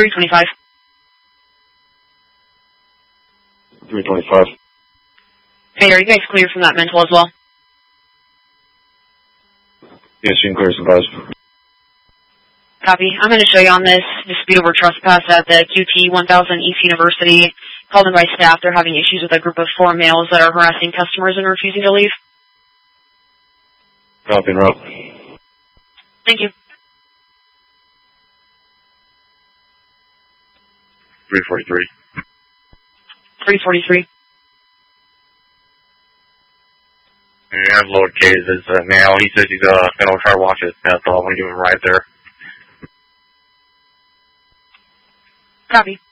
325. 325. Hey, are you guys clear from that mental as well? Yes, you can clear some guys. Copy. I'm going to show you on this dispute over trespass at the QT 1000 East University. Called in by staff. They're having issues with a group of 4 males that are harassing customers and refusing to leave. Copy and route. Thank you. 343. 343. Yeah, I've loaded cases now. He says he's gonna try to watch his meth off. I'm gonna give him right there. Copy.